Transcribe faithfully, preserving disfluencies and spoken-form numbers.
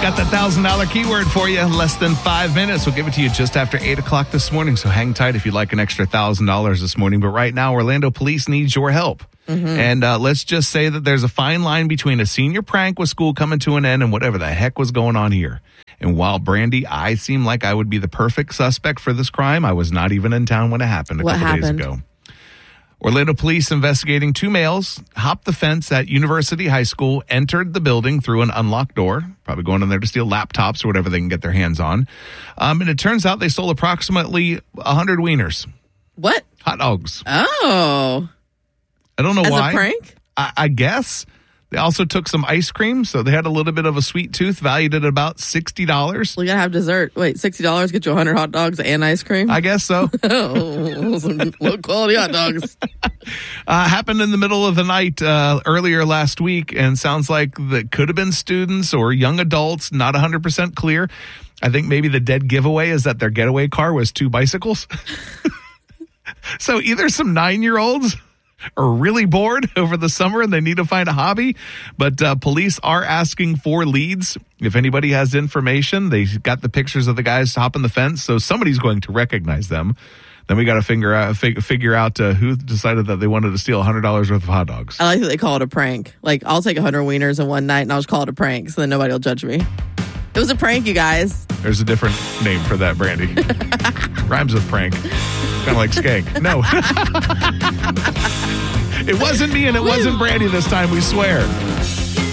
Got the one thousand dollars keyword for you. Less than five minutes. We'll give it to you just after eight o'clock this morning. So hang tight if you'd like an extra one thousand dollars this morning. But right now, Orlando police needs your help. Mm-hmm. And uh, let's just say that there's a fine line between a senior prank with school coming to an end and whatever the heck was going on here. And while, Brandy, I seem like I would be the perfect suspect for this crime, I was not even in town when it happened a what couple happened? days ago. Orlando police investigating two males hopped the fence at University High School, entered the building through an unlocked door, probably going in there to steal laptops or whatever they can get their hands on. Um, and it turns out they stole approximately one hundred wieners. What? Hot dogs. Oh. I don't know As why. a prank? I, I guess. They also took some ice cream, so they had a little bit of a sweet tooth, valued at about sixty dollars. We got to have dessert. Wait, sixty dollars get you one hundred hot dogs and ice cream? I guess so. Oh, some low-quality hot dogs. Uh, happened in the middle of the night uh, earlier last week, and sounds like that could have been students or young adults, not one hundred percent clear. I think maybe the dead giveaway is that their getaway car was two bicycles. So either some nine-year-olds are really bored over the summer and they need to find a hobby. But uh, police are asking for leads. If anybody has information, they got the pictures of the guys hopping the fence, so somebody's going to recognize them. Then we got to figure out fig- figure out uh, who decided that they wanted to steal one hundred dollars worth of hot dogs. I like that they call it a prank. Like, I'll take one hundred wieners in one night and I'll just call it a prank so then nobody will judge me. It was a prank, you guys. There's a different name for that, Brandy. Rhymes with prank. Kind of like skank. No. It wasn't me and it wasn't Brandy this time, we swear.